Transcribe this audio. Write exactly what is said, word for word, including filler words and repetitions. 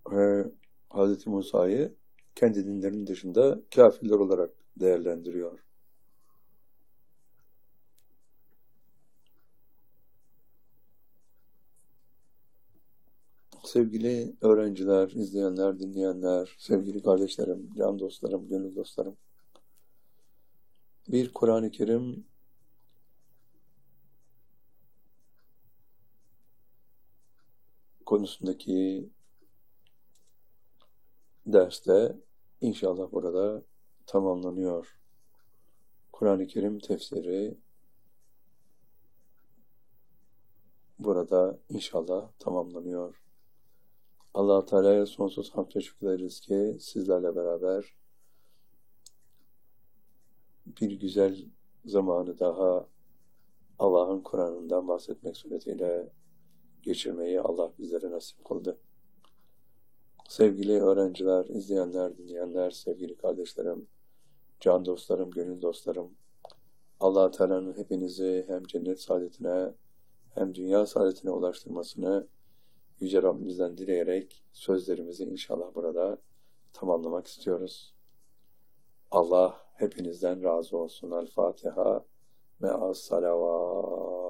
e, Hz. Musa'yı kendi dinlerinin dışında kafirler olarak değerlendiriyor. Sevgili öğrenciler, izleyenler, dinleyenler, sevgili kardeşlerim, can dostlarım, gönül dostlarım. Bir Kur'an-ı Kerim konusundaki derste inşallah burada tamamlanıyor. Kur'an-ı Kerim tefsiri burada inşallah tamamlanıyor. Allah-u Teala'ya sonsuz hamd ve şükrederiz ki sizlerle beraber bir güzel zamanı daha Allah'ın Kur'an'ından bahsetmek suretiyle geçirmeyi Allah bizlere nasip kıldı. Sevgili öğrenciler, izleyenler, dinleyenler, sevgili kardeşlerim, can dostlarım, gönül dostlarım, Allah-u Teala'nın hepinizi hem cennet saadetine hem dünya saadetine ulaştırmasını Yüce Rabbimizden dileyerek sözlerimizi inşallah burada tamamlamak istiyoruz. Allah hepinizden razı olsun. El Fatiha me'as salavat.